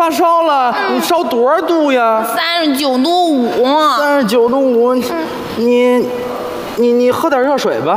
发烧了，你烧多少度呀 ？39.5度。 39.5度，你喝点热水吧。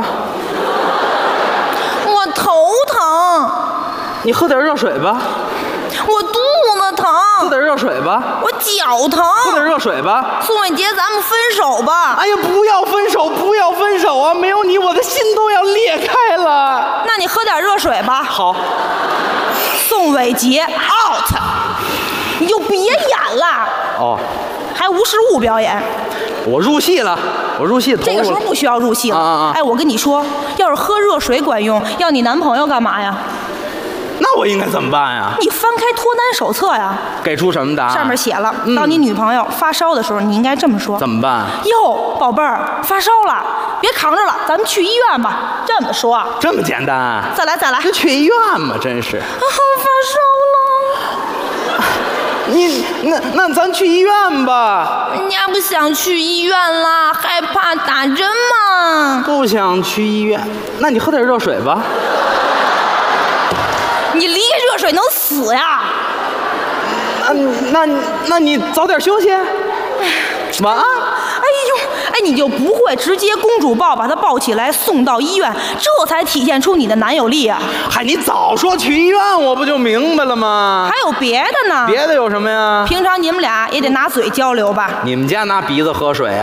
我头疼。 你喝点热水吧。 我肚子疼。 喝点热水吧。 我脚疼。 喝点热水吧。 宋伟杰，咱们分手吧。 哎呀，不要分手，不要分手啊！没有你，我的心都要裂开了。 那你喝点热水吧。 好。 宋伟杰 out， 你就别演了。 哦。 还无实物表演。 我入戏了，我入戏投入了。 这个时候不需要入戏了。哎，我跟你说，要是喝热水管用，要你男朋友干嘛呀？ 那我应该怎么办呀？ 你翻开脱单手册呀， 给出什么答案？ 上面写了，当你女朋友发烧的时候，你应该这么说： 怎么办？ 哟，宝贝儿，发烧了，别扛着了，咱们去医院吧。这么说。 这么简单？ 再来。 就去医院嘛，真是。 发烧了。 那咱去医院吧。 人家不想去医院啦，害怕打针嘛。 不想去医院，那你喝点热水吧。 你离开热水能死呀？ 那你早点休息。晚安。 哎，你就不会直接公主抱把她抱起来送到医院，这才体现出你的男友力啊！ 嗨，你早说去医院，我不就明白了吗？ 还有别的呢？ 别的有什么呀？ 平常你们俩也得拿嘴交流吧？ 你们家拿鼻子喝水啊？